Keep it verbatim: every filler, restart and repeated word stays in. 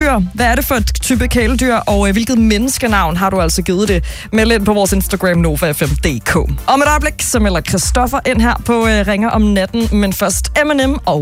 kæledyr. Hvad er det for et type kæledyr, og øh, hvilket menneskenavn har du altså givet det? Meld ind på vores Instagram, Nova F M punktum d k. Om et øjeblik, så melder Christoffer ind her på øh, Ringer om natten, men først Eminem og